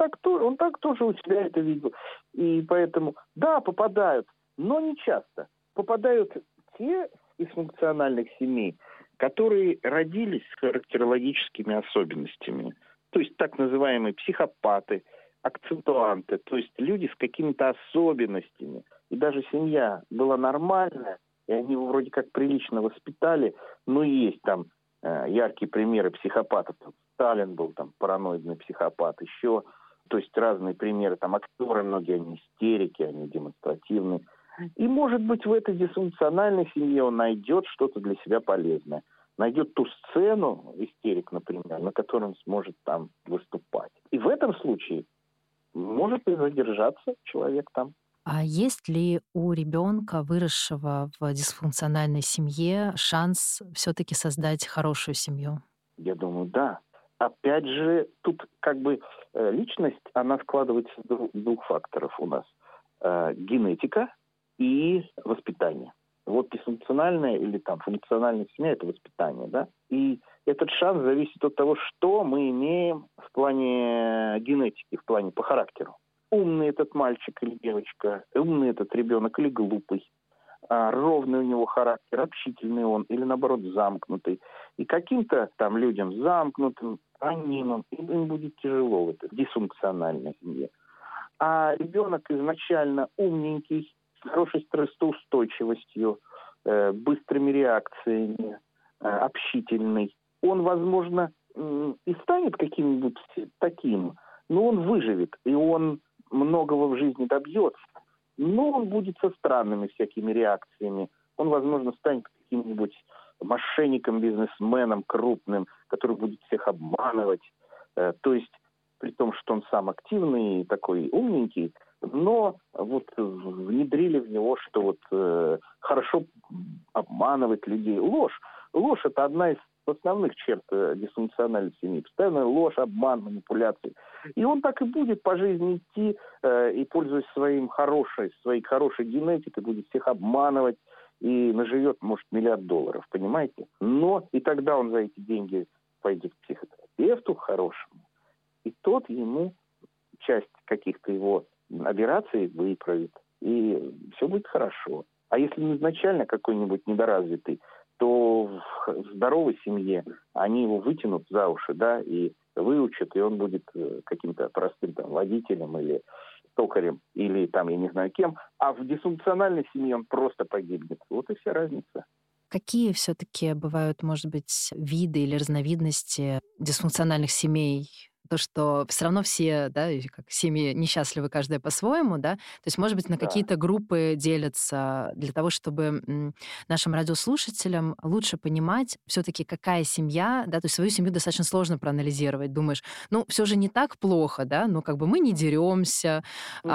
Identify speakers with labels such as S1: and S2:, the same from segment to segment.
S1: он так тоже у себя это видел. И поэтому, да, попадают, но не часто. Попадают те из функциональных семей, которые родились с характерологическими особенностями. То есть так называемые психопаты, акцентуанты, то есть люди с какими-то особенностями. И даже семья была нормальная, и они его вроде как прилично воспитали, но есть там яркие примеры психопатов. Сталин был там параноидный психопат, еще, то есть разные примеры, там актеры многие, они истерики, они демонстративные. И, может быть, в этой дисфункциональной семье он найдет что-то для себя полезное. Найдет ту сцену, истерик, например, на которой он сможет там выступать. И в этом случае может и задержаться человек там.
S2: А есть ли у ребенка, выросшего в дисфункциональной семье, шанс все-таки создать хорошую семью?
S1: Я думаю, да. Опять же, тут как бы личность, она складывается из двух факторов у нас. Генетика и воспитание. Вот дисфункциональная или там функциональная семья – это воспитание, да? И этот шанс зависит от того, что мы имеем в плане генетики, в плане по характеру. Умный этот мальчик или девочка, умный этот ребенок или глупый, ровный у него характер, общительный он или, наоборот, замкнутый. И каким-то там людям замкнутым, ранимым, им будет тяжело в этой дисфункциональной семье. А ребенок изначально умненький, с хорошей стрессоустойчивостью, быстрыми реакциями, общительный. Он, возможно, и станет каким-нибудь таким, но он выживет, и он многого в жизни добьется. Но он будет со странными всякими реакциями. Он, возможно, станет каким-нибудь мошенником, бизнесменом крупным, который будет всех обманывать. То есть, при том, что он сам активный и такой умненький, но вот внедрили в него, что вот хорошо обманывать людей. Ложь. Ложь – это одна из основных черт дисфункциональной семьи. Постоянная ложь, обман, манипуляции. И он так и будет по жизни идти, и, пользуясь своей хорошей генетикой, будет всех обманывать и наживет, может, $1 миллиард, понимаете? Но и тогда он за эти деньги пойдет к психотерапевту хорошему, и тот ему часть каких-то его операций выправит, и все будет хорошо. А если изначально какой-нибудь недоразвитый, то в здоровой семье они его вытянут за уши, да, и выучат, и он будет каким-то простым там водителем или токарем, или там, я не знаю кем, а в дисфункциональной семье он просто погибнет. Вот и вся разница.
S2: Какие все-таки бывают, может быть, виды или разновидности дисфункциональных семей? То, что все равно все, да, как семьи несчастливы, каждая по-своему, да, то есть, может быть, на
S1: Да.
S2: какие-то группы делятся для того, чтобы нашим радиослушателям лучше понимать все-таки, какая семья, да, то есть свою семью достаточно сложно проанализировать. Думаешь, ну, все же не так плохо, да, ну, как бы мы не деремся,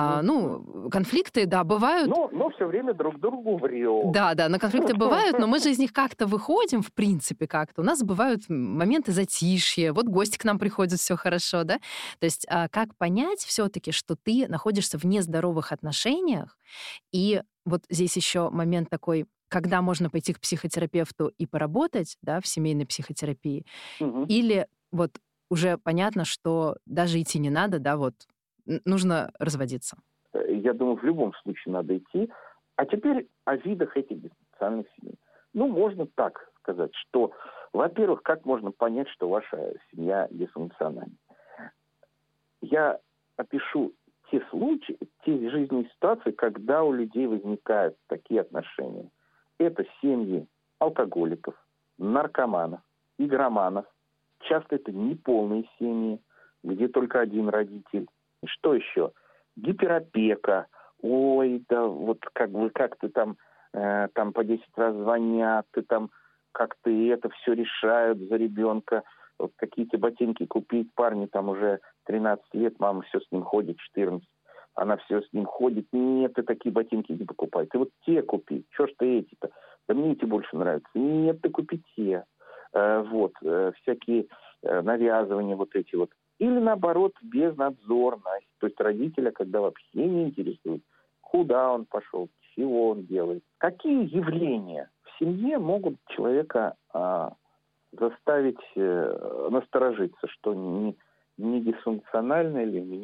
S2: ну, конфликты, да, бывают.
S1: Но все время друг другу врем.
S2: Да, но конфликты бывают, но мы же из них как-то выходим, в принципе, как-то. У нас бывают моменты затишья, вот гости к нам приходят, все хорошо, да? То есть как понять все-таки, что ты находишься в нездоровых отношениях, и вот здесь еще момент такой, когда можно пойти к психотерапевту и поработать, да, в семейной психотерапии, или вот уже понятно, что даже идти не надо, да, вот нужно разводиться.
S1: Я думаю, в любом случае надо идти. А теперь о видах этих дисфункциональных семей. Ну, можно так сказать, что, во-первых, как можно понять, что ваша семья дисфункциональна? Я опишу те случаи, те жизненные ситуации, когда у людей возникают такие отношения. Это семьи алкоголиков, наркоманов, игроманов. Часто это неполные семьи, где только один родитель. Что еще? Гиперопека. Ой, да вот как ты там по 10 раз звонят, ты там как-то это все решают за ребенка. Вот какие-то ботинки купить, парни там уже 13 лет, мама все с ним ходит, 14, она все с ним ходит. Нет, ты такие ботинки не покупай. Ты вот те купи. Чего ж ты эти-то? Да мне эти больше нравятся. Нет, ты купи те. Всякие навязывания вот эти вот. Или, наоборот, безнадзорность. То есть родителя, когда вообще не интересует, куда он пошел, чего он делает. Какие явления в семье могут человека заставить насторожиться, что не дисфункционально ли